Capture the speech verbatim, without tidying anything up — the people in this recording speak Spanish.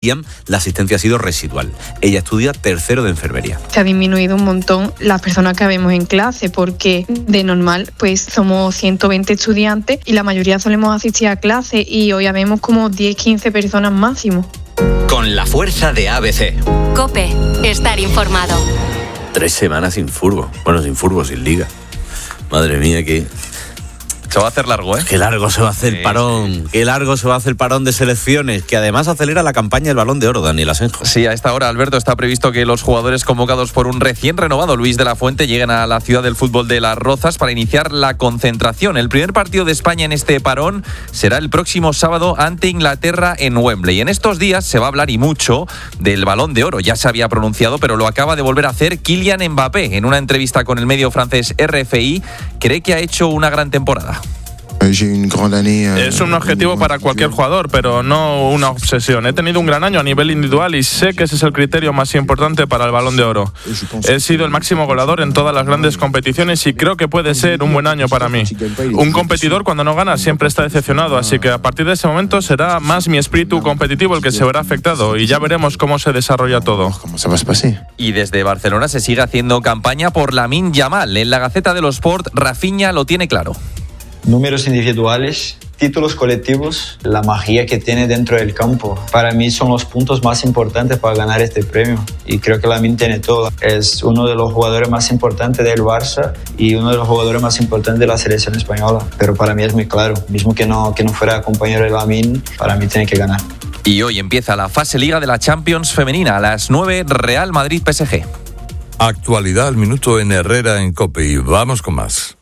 la asistencia ha sido residual. Ella estudia tercero de enfermería. Se ha disminuido un montón las personas que vemos en clase porque de normal pues somos ciento veinte estudiantes y la mayoría solemos asistir a clase y hoy habemos como diez a quince personas máximo. Con la fuerza de A B C. COPE. Estar informado. Tres semanas sin furbo. Bueno, sin furbo, sin liga. Madre mía, que... Se va a hacer largo, ¿eh? Qué largo se va a hacer el parón, sí. Qué largo se va a hacer el parón de selecciones, que además acelera la campaña del Balón de Oro, Daniel Asenjo. Sí, a esta hora, Alberto, está previsto que los jugadores convocados por un recién renovado Luis de la Fuente lleguen a la ciudad del fútbol de Las Rozas para iniciar la concentración. El primer partido de España en este parón será el próximo sábado ante Inglaterra en Wembley. En estos días se va a hablar y mucho del Balón de Oro. Ya se había pronunciado, pero lo acaba de volver a hacer Kylian Mbappé. En una entrevista con el medio francés R F I, cree que ha hecho una gran temporada. Es un objetivo para cualquier jugador, pero no una obsesión. He tenido un gran año a nivel individual y sé que ese es el criterio más importante para el Balón de Oro. He sido el máximo goleador en todas las grandes competiciones y creo que puede ser un buen año para mí. Un competidor cuando no gana siempre está decepcionado, así que a partir de ese momento será más mi espíritu competitivo el que se verá afectado y ya veremos cómo se desarrolla todo. Y desde Barcelona se sigue haciendo campaña por Lamine Yamal. En la Gaceta de los Sport, Rafinha lo tiene claro. Números individuales, títulos colectivos, la magia que tiene dentro del campo. Para mí son los puntos más importantes para ganar este premio y creo que Lamine tiene todo. Es uno de los jugadores más importantes del Barça y uno de los jugadores más importantes de la selección española. Pero para mí es muy claro, mismo que no, que no fuera compañero de Lamine, para mí tiene que ganar. Y hoy empieza la fase Liga de la Champions femenina. A las nueve, Real Madrid P S G. Actualidad al minuto en Herrera en COPE y vamos con más.